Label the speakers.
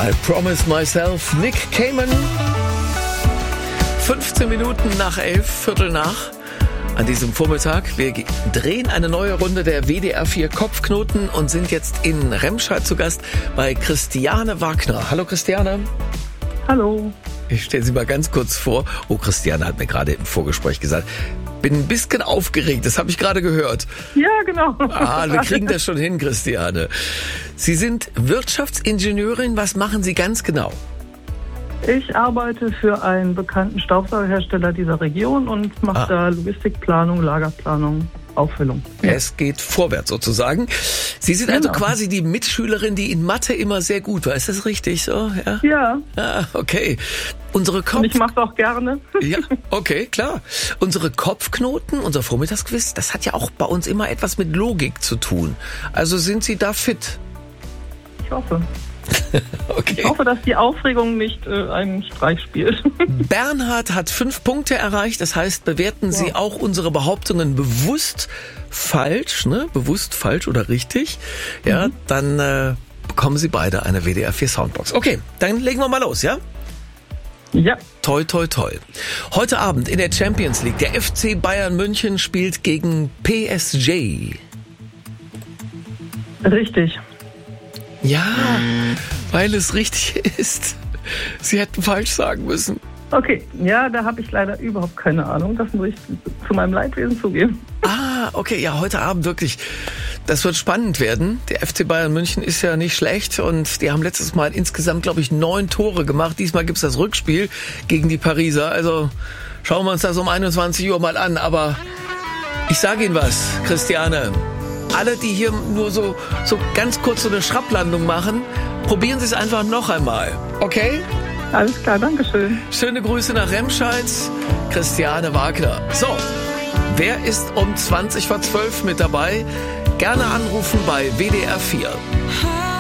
Speaker 1: I Promise Myself, Nick Cayman. 15 Minuten nach 11, Viertel nach an diesem Vormittag. Wir drehen eine neue Runde der WDR 4 Kopfknoten und sind jetzt in Remscheid zu Gast bei Christiane Wagner. Hallo Christiane.
Speaker 2: Hallo.
Speaker 1: Ich stelle Sie mal ganz kurz vor. Oh, Christiane hat mir gerade im Vorgespräch gesagt, bin ein bisschen aufgeregt, das habe ich gerade gehört.
Speaker 2: Ja, genau.
Speaker 1: Wir kriegen das schon hin, Christiane. Sie sind Wirtschaftsingenieurin, was machen Sie ganz genau?
Speaker 2: Ich arbeite für einen bekannten Staubsaugerhersteller dieser Region und mache da Logistikplanung, Lagerplanung, Auffüllung.
Speaker 1: Ja. Es geht vorwärts sozusagen. Sie sind also quasi die Mitschülerin, die in Mathe immer sehr gut war. Ist das richtig so? Ja.
Speaker 2: Ja.
Speaker 1: Ah, okay. Und ich
Speaker 2: mache es auch gerne.
Speaker 1: Ja, okay, klar. Unsere Kopfknoten, unser Vormittagsquiz, das hat ja auch bei uns immer etwas mit Logik zu tun. Also sind Sie da fit?
Speaker 2: Ich hoffe.
Speaker 1: Okay.
Speaker 2: Ich hoffe, dass die Aufregung nicht einen Streich spielt.
Speaker 1: Bernhard hat 5 Punkte erreicht. Das heißt, bewerten Sie auch unsere Behauptungen bewusst falsch, ne? Bewusst falsch oder richtig. Ja, dann bekommen Sie beide eine WDR 4 Soundbox. Okay, dann legen wir mal los, ja?
Speaker 2: Ja.
Speaker 1: Toi, toi, toi. Heute Abend in der Champions League. Der FC Bayern München spielt gegen PSG.
Speaker 2: Richtig.
Speaker 1: Ja, weil es richtig ist. Sie hätten falsch sagen müssen.
Speaker 2: Okay, ja, da habe ich leider überhaupt keine Ahnung. Das muss ich zu meinem Leidwesen zugeben.
Speaker 1: Okay, ja, heute Abend wirklich. Das wird spannend werden. Der FC Bayern München ist ja nicht schlecht und die haben letztes Mal insgesamt, glaube ich, 9 Tore gemacht. Diesmal gibt's das Rückspiel gegen die Pariser. Also schauen wir uns das um 21 Uhr mal an. Aber ich sage Ihnen was, Christiane. Alle, die hier nur so ganz kurz so eine Schrapplandung machen, probieren Sie es einfach noch einmal. Okay?
Speaker 2: Alles klar, danke schön.
Speaker 1: Schöne Grüße nach Remscheid, Christiane Wagner. So, wer ist um 20 vor 12 mit dabei? Gerne anrufen bei WDR 4.